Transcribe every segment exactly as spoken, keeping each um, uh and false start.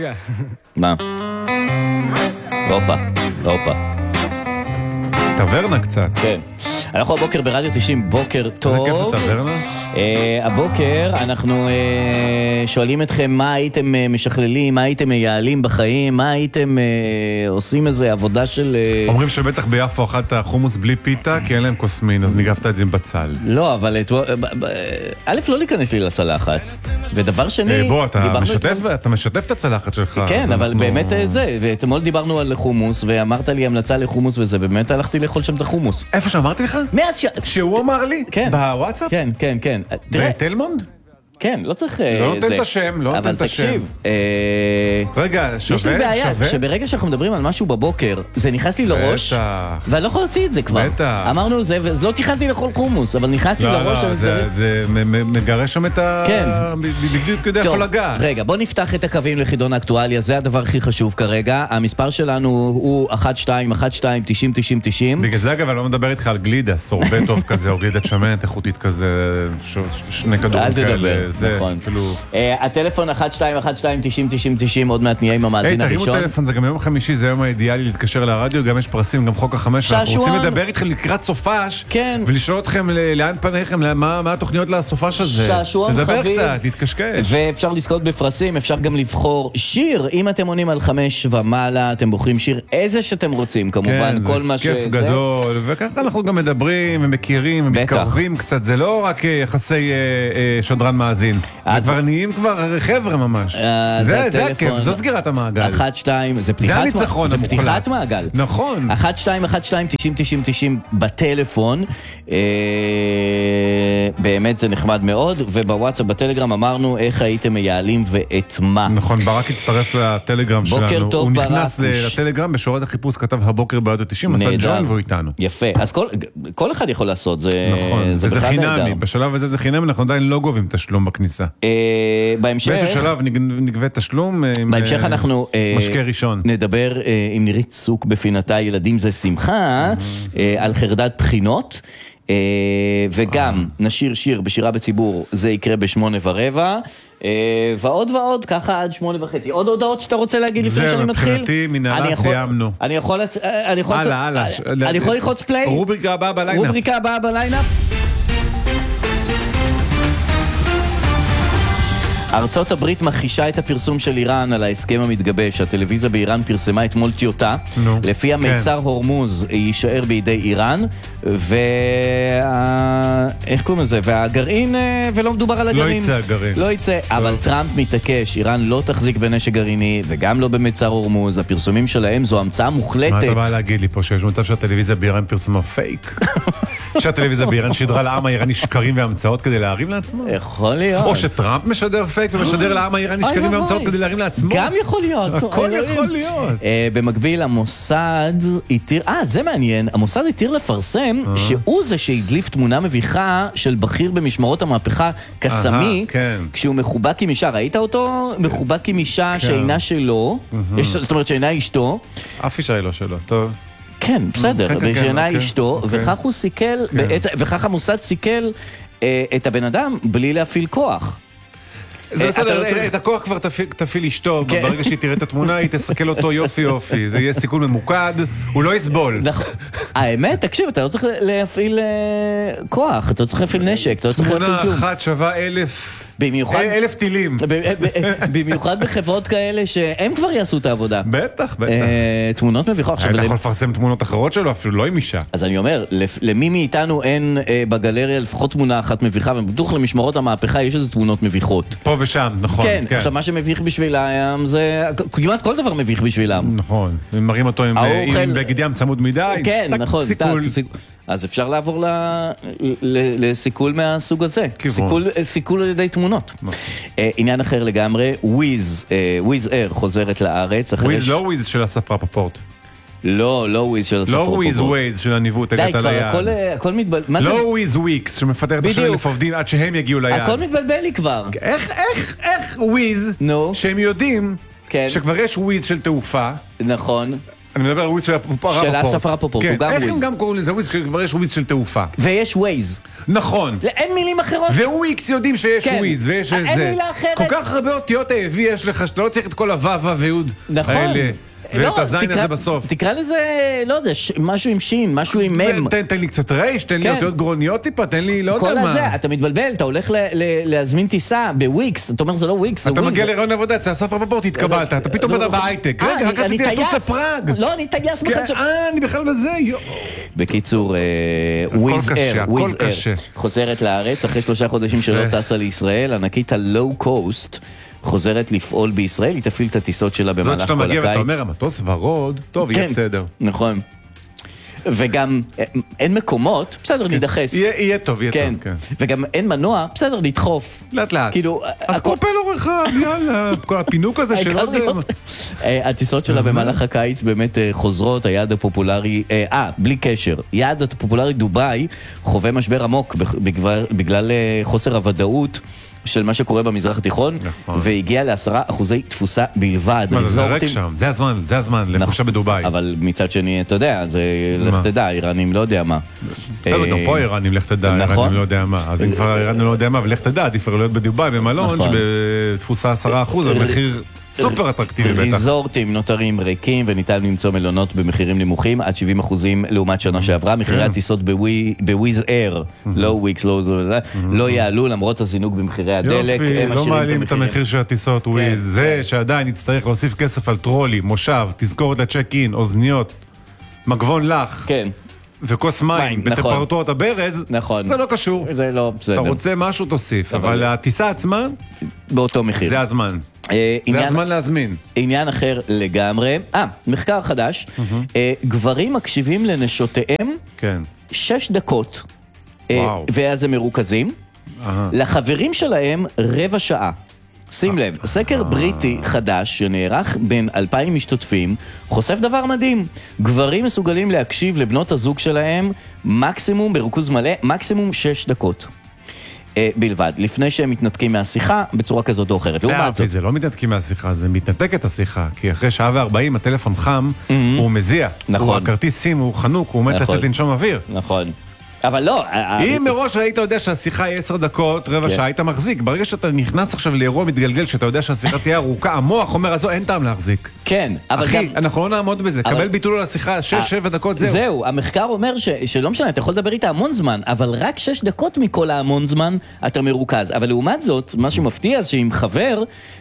רגע. מה? הופה, הופה. טברנה קצת. כן. אנחנו הבוקר ברדיו תשעים, בוקר טוב. איזה כיף זה טברנה? Uh, הבוקר אנחנו uh, שואלים אתכם מה הייתם uh, משכללים, מה הייתם מייעלים בחיים, מה הייתם uh, עושים איזה עבודה של... Uh... אומרים שבטח ביפו אכלת חומוס בלי פיתה, כי אין להם קוסמין, אז ניגבת את זה עם בצל. לא, אבל... א', לא להיכנס לי לצלחת. ודבר שני... בוא, אתה משתף, אתה משתף את הצלחת שלך. כן, אבל באמת זה, ואתמול דיברנו על חומוס, ואמרת לי המלצה לחומוס וזה, באמת הלכתי לאכול שם את החומוס. איפה שאמרתי לך? מאז ש... שהוא אמר לי? כן. בוואטסאפ? כן, כן, כן. בתלמונד? כן, לא צריך... לא נותן את השם, לא נותן את השם. אבל תקשיב, רגע, שווה? יש לי בעיה, שברגע שאנחנו מדברים על משהו בבוקר, זה נכנס לי לראש, ואני לא יכול להוציא את זה כבר. בטח. אמרנו זה, ולא תכנתי לאכול חומוס, אבל נכנס לי לראש... לא, לא, זה מגרש שם את ה... כן. בדיוק כדי יכול לגעת. רגע, בוא נפתח את הקווים לחידון האקטואליה, זה הדבר הכי חשוב כרגע. המספר שלנו הוא אחת שתיים אחת שתיים תשעים תשעים תשעים. בגלל זה אגב, אני לא מדבר איתך על גלידה, סורבה טוב כזה, או גלידת שמנת איכותית כזה, שני כדורים כאלה. נכון. הטלפון אחת שתיים אחת שתיים תשעים תשעים תשעים, עוד מעט נהיה עם המאזין הראשון. תרימו טלפון, זה גם יום חמישי, זה יום האידיאלי להתקשר לרדיו, גם יש פרסים, גם חוק החמש, ואנחנו רוצים לדבר איתכם לקראת סופש, ולשאול אתכם לאן פניכם, מה התוכניות לסופש הזה. לדבר קצת, להתקשקש. ואפשר לזכות בפרסים, אפשר גם לבחור שיר, אם אתם עונים על חמש ומעלה, אתם בוחרים שיר איזה שאתם רוצים, כמובן, כל מה שזה. כיף גדול, וככה אנחנו גם מדברים ומכירים ומתקרבים קצת, זה לא רק יחסי שדרן מאזין. כבר נהיים כבר חבר'ה ממש. זה הכיף, זו סגירת המעגל. אחת שתיים, זה פתיחת מעגל. נכון. אחת שתיים אחת שתיים תשעים תשעים תשעים בטלפון. באמת זה נחמד מאוד. ובוואטסאפ בטלגרם אמרנו איך הייתם מייעלים ואת מה. נכון, ברק הצטרף לטלגרם שלנו. בוקר טוב ברק. הוא נכנס לטלגרם בשורת החיפוש, כתב הבוקר ברדיו תשעים, עשה ג'ון והוא איתנו. יפה, אז כל אחד יכול לעשות. נכון, זה חינמי. בשלב הזה זה חינמי, אנחנו עדיין לא גובים תשלום בכניסה. בהמשך... באיזה שלב נגבה תשלום עם בהמשך אנחנו משקה ראשון. נדבר עם נירית צוק בפינתה ילדים זה שמחה, על חרדת בחינות, וגם נשיר שיר בשירה בציבור, זה יקרה בשמונה ורבע, ועוד ועוד, ככה עד שמונה וחצי. עוד הודעות שאתה רוצה להגיד לפני שאני מתחיל? זה, מבחינתי, מנהלה סיימנו. אני יכול... הלאה, הלאה. אני יכול ללחוץ פליי? רובריקה הבאה בליינאפ. רובריקה הבאה בליינאפ. ארצות הברית מכחישה את הפרסום של איראן על ההסכם המתגבש. הטלוויזיה באיראן פרסמה אתמול טיוטה, לפי המיצר הורמוז יישאר בידי איראן, ו... איך קוראים לזה? והגרעין, ולא מדובר על הגרעין. לא יצא הגרעין. לא יצא, אבל טראמפ מתעקש, איראן לא תחזיק בנשק גרעיני, וגם לא במיצר הורמוז. הפרסומים שלהם זו המצאה מוחלטת. מה אתה בא להגיד לי פה, שיש מצב שהטלוויזיה באיראן פרסמה פייק? שהטלוויזיה באיראן שידרה לעם האיראני שקרים והמצאות כדי להרים לעצמו? יכול להיות. או שטראמפ משדר פייק ומשדר לעם האיראני שקרים והמצאות כדי להרים לעצמו. גם יכול להיות. הכל יכול להיות. במקביל, המוסד התיר, אה, זה מעניין, המוסד התיר לפרסם שהוא זה שהדליף תמונה מביכה של בכיר במשמרות המהפכה קסמי, כשהוא מחובק עם אישה. ראית אותו? מחובק עם אישה שאינה שלו, זאת אומרת שאינה אשתו. אף אישה היא לא שלו, טוב. כן, בסדר, ושאינה אשתו, וכך הוא סיכל, וכך המוסד סיכל את הבן אדם בלי להפעיל כוח. זה בסדר, את הכוח כבר תפיל אשתו, ברגע שהיא תראה את התמונה, היא תסכל אותו יופי יופי, זה יהיה סיכון ממוקד, הוא לא יסבול. האמת, תקשיב, אתה לא צריך להפעיל כוח, אתה לא צריך להפעיל נשק, אתה לא צריך להפעיל כלום. תמונה אחת שווה אלף... במיוחד, אלף טילים. במיוחד בחברות כאלה שהם כבר יעשו את העבודה. בטח, בטח. תמונות מביכות. אני יכול לפרסם תמונות אחרות שלו, אפילו לא עם אישה. אז אני אומר, למי מאיתנו אין בגלריה לפחות תמונה אחת מביכה, ובטוח למשמרות המהפכה יש איזה תמונות מביכות. פה ושם, נכון. כן, עכשיו מה שמביך בשבילם זה, כמעט כל דבר מביך בשבילם. נכון, הם מראים אותו עם בגד ים צמוד מדי. כן, נכון. אז אפשר לעבור לסיכול מהסוג הזה. סיכול על ידי תמונות. עניין אחר לגמרי, וויז, וויז אר חוזרת לארץ. וויז לא וויז של אסף רפפורט. לא, לא וויז של אסף רפפורט. לא וויז וויז של הניווט. די, כבר, הכל מתבלבל. לא וויז וויקס שמפטר את השני אלף עובדים עד שהם יגיעו ליד. הכל מתבלבל לי כבר. איך, איך, איך וויז, שהם יודעים שכבר יש וויז של תעופה. נכון. אני מדבר על וויז של רפפורט. של אסף רפפורט, הוא גם וויז. איך הם גם קוראים לזה וויז, כשכבר יש וויז של תעופה. ויש וויז. נכון. אין מילים אחרות. וויקס יודעים שיש וויז, ויש איזה... אין מילה אחרת. כל כך הרבה אותיות האבי יש לך, שאתה לא צריך את כל הוו ויוד האלה. ואת הזין הזה בסוף. תקרא לזה, לא יודע, משהו עם שין, משהו עם מם. תן לי קצת רייש, תן לי אותיות גרוניות טיפה, תן לי, לא יודע מה. כל הזה, אתה מתבלבל, אתה הולך להזמין טיסה בוויקס, אתה אומר זה לא וויקס, זה וויז. אתה מגיע לרעיון עבודה, אצל אסף רפפורט, התקבלת, אתה פתאום בדבר בהייטק. רגע, רק רציתי לטוס לפראג. לא, אני טייס בכלל ש... אה, אני בכלל בזה, יו. בקיצור, וויז אר, וויז אר, חוזרת לארץ, אחרי שלושה חודשים שלא טסה לישראל, ענקית הלואו קוסט, חוזרת לפעול בישראל, היא תפעיל את הטיסות שלה במהלך כל הקיץ. זאת שאתה מגיע ואתה אומר, המטוס ורוד, טוב, יהיה בסדר. נכון. וגם אין מקומות, בסדר, נדחס. יהיה טוב, יהיה טוב, כן. וגם אין מנוע, בסדר, נדחוף. לאט לאט. אז פרופלור רחב, יאללה, כל הפינוק הזה שלא יודע. הטיסות שלה במהלך הקיץ באמת חוזרות, היעד הפופולרי, אה, בלי קשר, יעד הפופולרי דובאי חווה משבר עמוק בגלל חוסר הוודאות של מה שקורה במזרח התיכון, והגיע לעשרה אחוזי תפוסה בלבד. זה רק שם, זה הזמן, זה הזמן, לחופשה בדובאי. אבל מצד שני, אתה יודע, זה לך תדע, איראנים לא יודע מה. בסדר, גם פה איראנים לך תדע, איראנים לא יודע מה. אז אם כבר איראנים לא יודע מה, ולך תדע, עדיף להיות בדובאי, במלון, שבתפוסה עשרה אחוז, המחיר סופר אטרקטיבי בטח. ריזורטים נותרים ריקים, וניתן למצוא מלונות במחירים נמוכים, עד שבעים אחוזים לעומת שנה שעברה. מחירי הטיסות בוויז אר, לא וויקס, לא יעלו, למרות הזינוק במחירי הדלק. יופי, לא מעלים את המחיר של הטיסות וויז. זה שעדיין יצטרך להוסיף כסף על טרולי, מושב, תזכורת הצ'ק אין, אוזניות, מגבון לך. כן. וכוס מים בטמפרטורת הברז, זה לא קשור. זה לא, בסדר. אתה רוצה משהו תוסיף, אבל הטיסה עצמה, באותו מחיר. זה הזמן. זה הזמן להזמין. עניין אחר לגמרי. אה, מחקר חדש. גברים מקשיבים לנשותיהם שש דקות, ואז הם מרוכזים. לחברים שלהם רבע שעה. שים לב, סקר בריטי חדש שנערך בין אלפיים משתתפים חושף דבר מדהים. גברים מסוגלים להקשיב לבנות הזוג שלהם מקסימום, בריכוז מלא, מקסימום שש דקות בלבד, לפני שהם מתנתקים מהשיחה בצורה כזאת או אחרת. זה לא מתנתקים מהשיחה, זה מתנתק את השיחה, כי אחרי שעה וארבעים הטלפון חם, הוא מזיע, הכרטיס סים הוא חנוק, הוא עומד לצאת לנשום אוויר. נכון. אבל לא... אם מראש היית יודע שהשיחה היא עשר דקות, רבע שעה, היית מחזיק. ברגע שאתה נכנס עכשיו לאירוע מתגלגל, שאתה יודע שהשיחה תהיה ארוכה, המוח אומר, אז אין טעם להחזיק. כן, אבל גם... אחי, אנחנו לא נעמוד בזה. קבל ביטול על השיחה, שש, שבע דקות, זהו. זהו, המחקר אומר שלא משנה, אתה יכול לדבר איתה המון זמן, אבל רק שש דקות מכל ההמון זמן אתה מרוכז. אבל לעומת זאת, מה שמפתיע זה שעם חבר,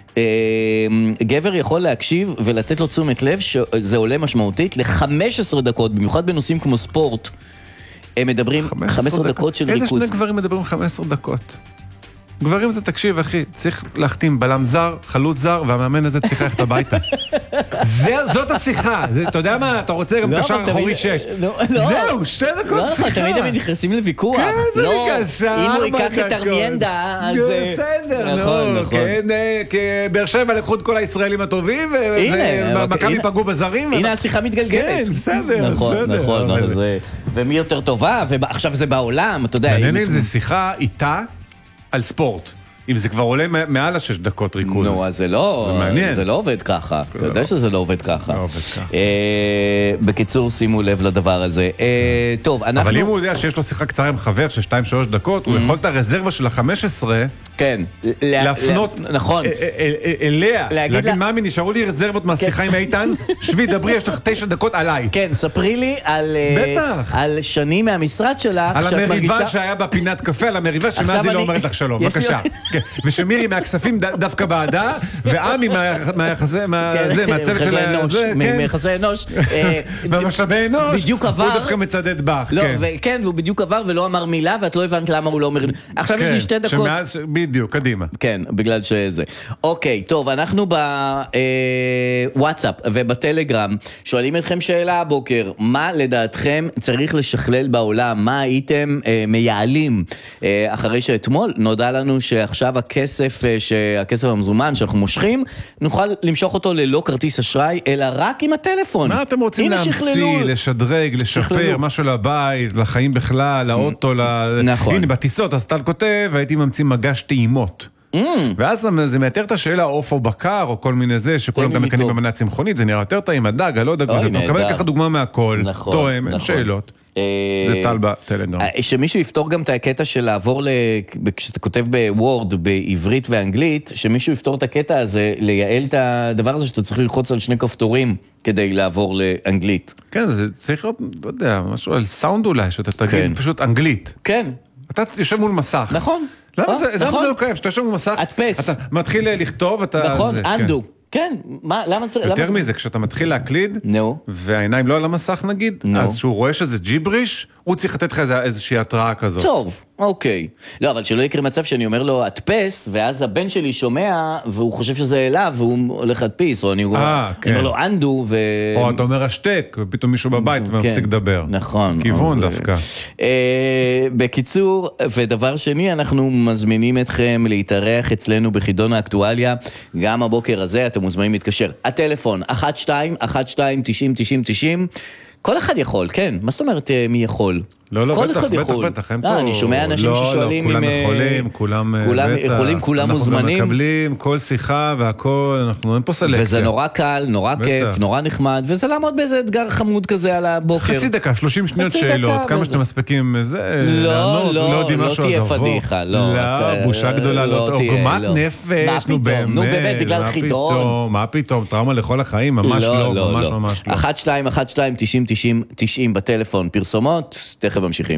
גבר יכול להקשיב ולתת לו תשומת לב, שזה עולה משמעותית ל-חמש עשרה דקות, במיוחד בנושאים כמו ספורט. הם מדברים חמש עשרה דקות של ריכוז. איזה שני גברים מדברים חמש עשרה דקות? גברים זה, תקשיב אחי, צריך להחתים בלם זר, חלוץ זר, והמאמן הזה צריך ללכת הביתה. זאת השיחה. אתה יודע מה? אתה רוצה גם קשר אחורי שש. זהו, שתי דקות שיחה. תמיד הם נכנסים לוויכוח. כן, זה נקשר. אם הוא ייקח את ארמיינדה, אז... בסדר, נו. כן, באר שבע לקחו את כל הישראלים הטובים, ומכבי פגעו בזרים. הנה השיחה מתגלגלת. כן, בסדר. נכון, נכון. ומי יותר טובה, ועכשיו זה בעולם, אתה יודע. מעניין אם זה שיחה איתה, על ספורט. אם זה כבר עולה מעל השש דקות ריכוז. נו, אז זה לא... זה מעניין. זה לא עובד ככה. אתה יודע שזה לא עובד ככה. לא עובד ככה. בקיצור, שימו לב לדבר הזה. טוב, אנחנו... אבל אם הוא יודע שיש לו שיחה קצרה עם חבר של שתיים שלוש דקות, הוא יכול את הרזרבה של ה-חמש עשרה כן. להפנות אליה. להגיד מאמי, נשארו לי רזרבות מהשיחה עם איתן, שבי, דברי, יש לך תשע דקות עליי. כן, ספרי לי על שנים מהמשרד שלך. על המריבה שהיה בפינת קפה, על המריבה שמאז היא לא אומרת לך שלום. בבקשה. ושמירי מהכספים דווקא בעדה, ועמי מהצוות של זה, מיחסי אנוש, במשאבי אנוש, בדיוק עבר, הוא דווקא מצדד בך. כן, והוא בדיוק עבר ולא אמר מילה, ואת לא הבנת למה הוא לא אומר... עכשיו יש לי שתי דקות. בדיוק, קדימה. כן, בגלל שזה. אוקיי, טוב, אנחנו בוואטסאפ ובטלגרם שואלים אתכם שאלה הבוקר, מה לדעתכם צריך לשכלל בעולם? מה הייתם מייעלים? אחרי שאתמול נודע לנו שעכשיו הכסף, שהכסף המזומן שאנחנו מושכים, נוכל למשוך אותו ללא כרטיס אשראי, אלא רק עם הטלפון. מה אתם רוצים להמציא, לשדרג, לשפר, משהו לבית, לחיים בכלל, לאוטו, הנה בטיסות, אז אתה כותב, הייתי ממציא מגש טעימות. ואז זה מייתר את השאלה עוף או בקר, או כל מיני זה, שכולם גם מקנים במנה צמחונית, זה נראה יותר טעים, הדג, הלא דג, אתה מקבל ככה דוגמה מהכל, תואם, אין שאלות. זה טל בטלגרם. שמישהו יפתור גם את הקטע של לעבור, כשאתה כותב בוורד, בעברית ואנגלית, שמישהו יפתור את הקטע הזה, לייעל את הדבר הזה שאתה צריך ללחוץ על שני כפתורים כדי לעבור לאנגלית. כן, זה צריך להיות, לא יודע, משהו על סאונד אולי, שאתה תגיד פשוט אנגלית. כן. אתה יושב מול מסך. נכון. למה זה לא קיים? שאתה יושב מול מסך, אתה מתחיל לכתוב, אתה... נכון, אנדו. כן, מה, למה צריך... יותר מזה, כשאתה מתחיל להקליד, והעיניים לא על המסך נגיד, אז שהוא רואה שזה ג'יבריש, הוא צריך לתת לך איזושהי התראה כזאת. טוב, אוקיי. לא, אבל שלא יקרה מצב שאני אומר לו, הדפס, ואז הבן שלי שומע, והוא חושב שזה אליו, והוא הולך להדפיס, או אני אומר לו, אנדו, ו... או אתה אומר השתק, ופתאום מישהו בבית, ומפסיק לדבר. נכון. כיוון דווקא. בקיצור, ודבר שני, אנחנו מזמינים אתכם להתארח אצלנו בחידון האקטואליה, גם הבוקר הזה, אתם מוזמנים להתקשר. הטלפון, אחת שתיים אחת שתיים תשעים תשעים תשעים, כל אחד יכול, כן. מה זאת אומרת מי יכול? לא, לא, בטח, בטח, בטח, הם פה... אני שומע אנשים ששואלים אם... לא, לא, כולם יכולים, כולם... כולם יכולים, כולם מוזמנים. אנחנו גם מקבלים כל שיחה והכל, אנחנו אין פה סלקציה. וזה נורא קל, נורא כיף, נורא נחמד, וזה לעמוד באיזה אתגר חמוד כזה על הבוקר. חצי דקה, שלושים שניות שאלות, כמה שאתם מספיקים זה... לא, לא, לא תהיה פדיחה, לא. לא, בושה גדולה, לא עוגמת נפש, נו באמת. נו באמת, בגלל חידון. מה פתאום, טראומה לכל החיים, ממש לא, ממש ממש לא. אחת שתיים אחת שתיים תשעים תשעים תשעים בטלפון, פרסומות, תכף ממשיכים.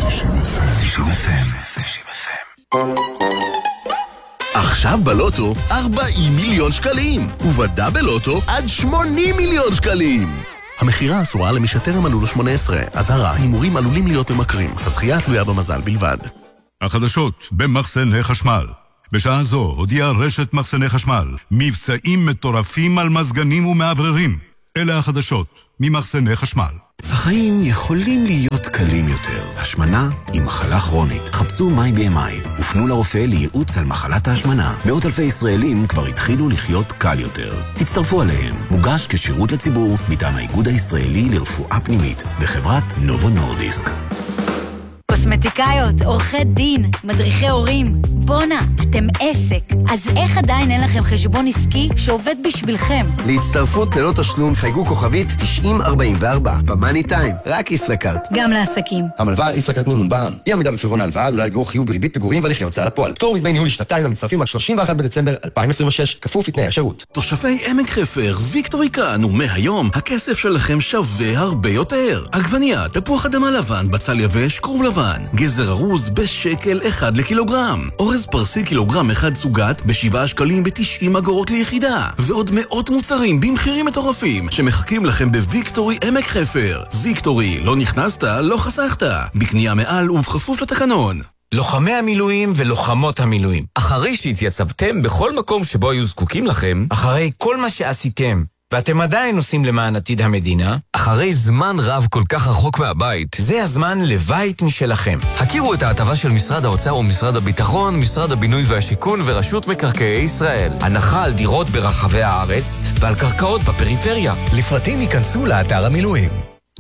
עכשיו בלוטו ארבעים מיליון שקלים, ובדאבל לוטו עד שמונים מיליון שקלים. המחירה אסורה למי שטרם מלאו לו שמונה עשרה, אזהרה, הימורים עלולים להיות ממכרים, הזכייה תלויה במזל בלבד. החדשות במחסני חשמל. בשעה זו הודיעה רשת מחסני חשמל, מבצעים מטורפים על מזגנים ומעבררים. אלה החדשות ממחסני חשמל. החיים יכולים להיות קלים יותר. השמנה היא מחלה כרונית. חפשו מיי בי אם איי ופנו לרופא לייעוץ על מחלת ההשמנה. מאות אלפי ישראלים כבר התחילו לחיות קל יותר. תצטרפו עליהם. מוגש כשירות לציבור מטעם האיגוד הישראלי לרפואה פנימית וחברת נובו נורדיסק. קוסמטיקאיות, עורכי דין, מדריכי הורים. בונה, אתם עסק. אז איך עדיין אין לכם חשבון עסקי שעובד בשבילכם? להצטרפות ללא תשלום חייגו כוכבית תשעים ארבעים וארבע. במאני טיים, רק ישראכרט. גם לעסקים. המלווה ישראכרט נון בע"מ. אי עמידה בפירעון ההלוואה עלולה לגרור חיוב בריבית פיגורים והליכי הוצאה לפועל. פטור מדמי ניהול לשנתיים למצטרפים עד שלושים ואחד בדצמבר אלפיים עשרים ושש, כפוף לתנאי השירות. תושבי עמק חפר, ויקטורי כאן, ומהיום הכסף שלכם שווה הרבה יותר. עגבנייה, תפוח אדמה לבן, בצל יבש, כרוב לבן, גזר ארוז בשקל אחד לקילוגרם. אורז פרסי קילוגרם אחד סוגת בשבעה שקלים בתשעים אגורות ליחידה. ועוד מאות מוצרים במחירים מטורפים שמחכים לכם בוויקטורי עמק חפר. ויקטורי, לא נכנסת, לא חסכת. בקנייה מעל ובכפוף לתקנון. לוחמי המילואים ולוחמות המילואים. אחרי שהתייצבתם בכל מקום שבו היו זקוקים לכם, אחרי כל מה שעשיתם, ואתם עדיין עושים למען עתיד המדינה, אחרי זמן רב כל כך רחוק מהבית, זה הזמן לבית משלכם. הכירו את ההטבה של משרד האוצר ומשרד הביטחון, משרד הבינוי והשיכון ורשות מקרקעי ישראל. הנחה על דירות ברחבי הארץ ועל קרקעות בפריפריה. לפרטים ייכנסו לאתר המילואים.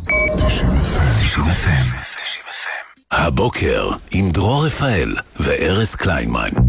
תשעים אף אם הבוקר עם דרור רפאל וארז קליינמן.